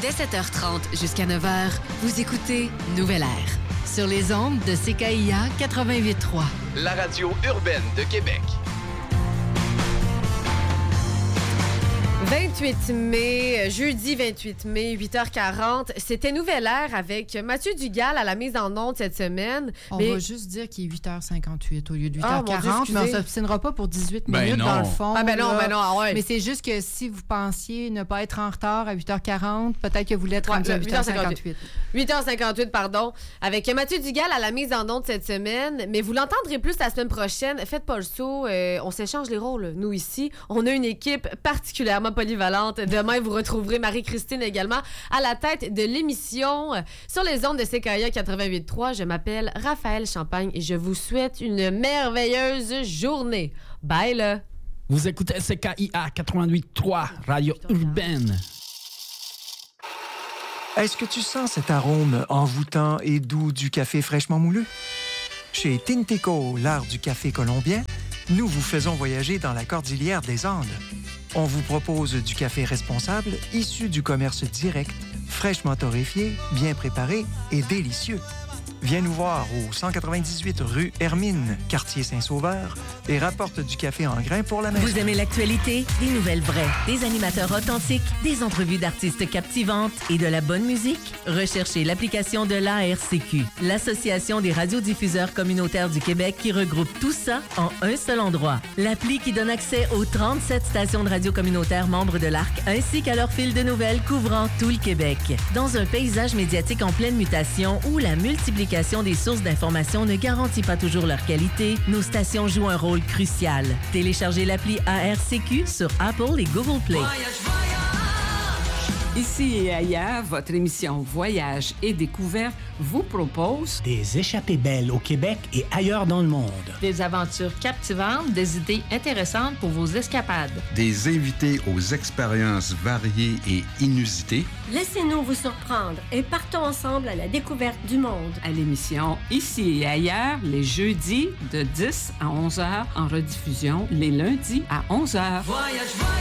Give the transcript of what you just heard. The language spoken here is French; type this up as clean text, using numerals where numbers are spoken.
Dès 7h30 jusqu'à 9h, vous écoutez Nouvelle Air sur les ondes de CKIA 88.3. La radio urbaine de Québec. 28 mai, jeudi 28 mai, 8h40. C'était Nouvelle Air avec Mathieu Dugal à la mise en onde cette semaine. On va juste dire qu'il est 8h58 au lieu de 8h40, mais on ne s'obstinera pas pour 18 minutes dans le fond. Ah ben non, ouais. Mais c'est juste que si vous pensiez ne pas être en retard à 8h40, peut-être que vous l'êtes rendu à 8h58. 8h58, pardon. Avec Mathieu Dugal à la mise en onde cette semaine, mais vous l'entendrez plus la semaine prochaine. Faites pas le saut, on s'échange les rôles, nous ici. On a une équipe particulièrement polyvalente. Demain, vous retrouverez Marie-Christine également à la tête de l'émission sur les ondes de CKIA 88.3. Je m'appelle Raphaël Champagne et je vous souhaite une merveilleuse journée. Bye là! Vous écoutez CKIA 88.3, radio urbaine. Est-ce que tu sens cet arôme envoûtant et doux du café fraîchement moulu? Chez Tinteco, l'art du café colombien, nous vous faisons voyager dans la cordillère des Andes. On vous propose du café responsable, issu du commerce direct, fraîchement torréfié, bien préparé et délicieux. Viens nous voir au 198 rue Hermine, quartier Saint-Sauveur, et rapporte du café en grains pour la maison. Vous aimez l'actualité? Des nouvelles vraies, des animateurs authentiques, des entrevues d'artistes captivantes et de la bonne musique? Recherchez l'application de l'ARCQ, l'Association des radiodiffuseurs communautaires du Québec, qui regroupe tout ça en un seul endroit. L'appli qui donne accès aux 37 stations de radio communautaires membres de l'ARC, ainsi qu'à leur fil de nouvelles couvrant tout le Québec. Dans un paysage médiatique en pleine mutation où la multiplication des sources d'information ne garantit pas toujours leur qualité, nos stations jouent un rôle crucial. Téléchargez l'appli ARCQ sur Apple et Google Play. Ici et ailleurs, votre émission Voyage et Découverte vous propose des échappées belles au Québec et ailleurs dans le monde. Des aventures captivantes, des idées intéressantes pour vos escapades. Des invités aux expériences variées et inusitées. Laissez-nous vous surprendre et partons ensemble à la découverte du monde. À l'émission Ici et ailleurs, les jeudis de 10 à 11h, en rediffusion les lundis à 11h. Voyage, voyage.